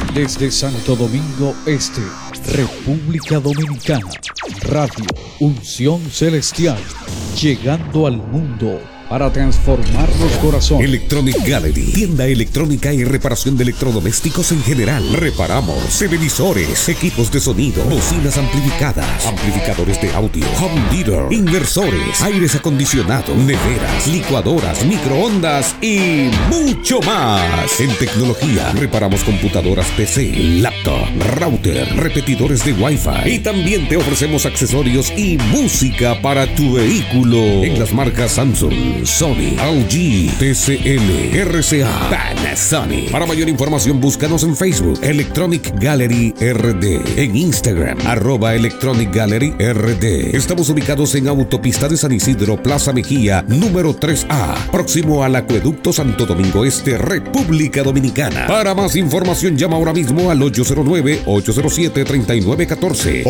Desde Santo Domingo Este, República Dominicana, Radio Unción Celestial, llegando al mundo para transformar los corazones. Electronic Gallery, tienda electrónica y reparación de electrodomésticos en general. Reparamos televisores, equipos de sonido, bocinas amplificadas, amplificadores de audio, home theater, inversores, aires acondicionados, neveras, licuadoras, microondas y mucho más. En tecnología, reparamos computadoras PC, laptop, router, repetidores de Wi-Fi y también te ofrecemos accesorios y música para tu vehículo en las marcas Samsung, Sony, LG, TCL, RCA, Panasonic. Para mayor información búscanos en Facebook Electronic Gallery RD, en Instagram @Electronic Gallery RD. Estamos ubicados en Autopista de San Isidro, Plaza Mejía, número 3A, próximo al Acueducto Santo Domingo Este, República Dominicana. Para más información llama ahora mismo al 809-807-3914,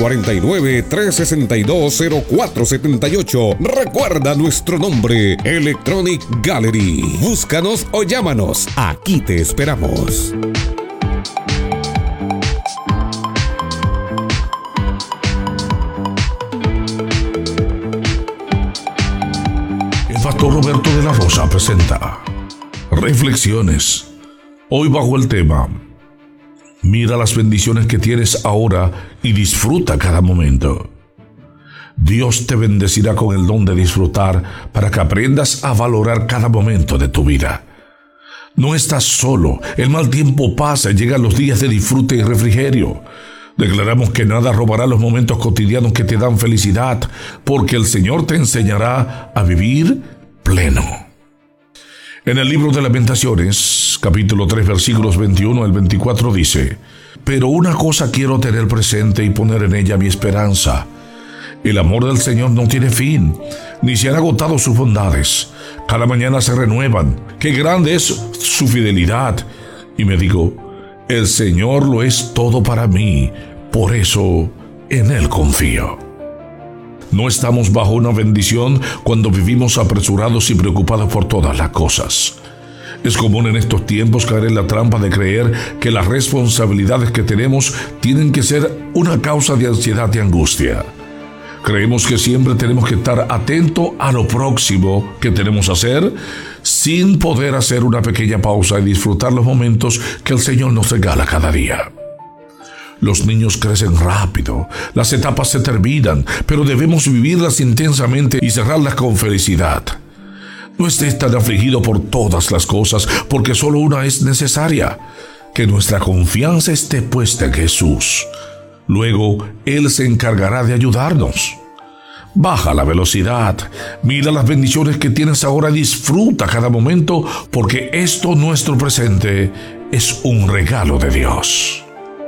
849-362-0478. Recuerda nuestro nombre, Electronic Gallery. Búscanos o llámanos. Aquí te esperamos. El pastor Roberto de la Rosa presenta Reflexiones. Hoy bajo el tema: mira las bendiciones que tienes ahora y disfruta cada momento. Dios te bendecirá con el don de disfrutar para que aprendas a valorar cada momento de tu vida. No estás solo, el mal tiempo pasa y llegan los días de disfrute y refrigerio. Declaramos que nada robará los momentos cotidianos que te dan felicidad, porque el Señor te enseñará a vivir pleno. En el libro de Lamentaciones, capítulo 3, versículos 21 al 24 dice: pero una cosa quiero tener presente y poner en ella mi esperanza. El amor del Señor no tiene fin, ni se han agotado sus bondades. Cada mañana se renuevan. Qué grande es su fidelidad. Y me digo, el Señor lo es todo para mí, por eso en Él confío. No estamos bajo una bendición cuando vivimos apresurados y preocupados por todas las cosas. Es común en estos tiempos caer en la trampa de creer que las responsabilidades que tenemos tienen que ser una causa de ansiedad y angustia. Creemos que siempre tenemos que estar atentos a lo próximo que tenemos que hacer, sin poder hacer una pequeña pausa y disfrutar los momentos que el Señor nos regala cada día. Los niños crecen rápido, las etapas se terminan, pero debemos vivirlas intensamente y cerrarlas con felicidad. No estés tan afligido por todas las cosas, porque solo una es necesaria: que nuestra confianza esté puesta en Jesús. Luego, Él se encargará de ayudarnos. Baja la velocidad, mira las bendiciones que tienes ahora y disfruta cada momento, porque esto, nuestro presente, es un regalo de Dios.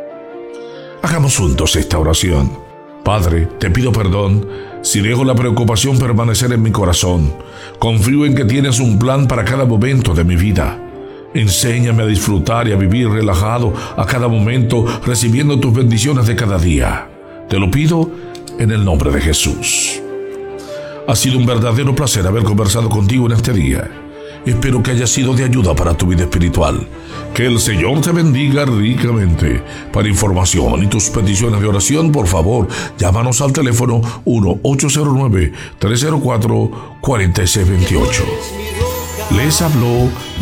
Hagamos juntos esta oración. Padre, te pido perdón si dejo la preocupación permanecer en mi corazón. Confío en que tienes un plan para cada momento de mi vida. Enséñame a disfrutar y a vivir relajado a cada momento, recibiendo tus bendiciones de cada día. Te lo pido en el nombre de Jesús. Ha sido un verdadero placer haber conversado contigo en este día. Espero que haya sido de ayuda para tu vida espiritual. Que el Señor te bendiga ricamente. Para información y tus peticiones de oración, por favor, llámanos al teléfono 1-809-304-4628. Les habló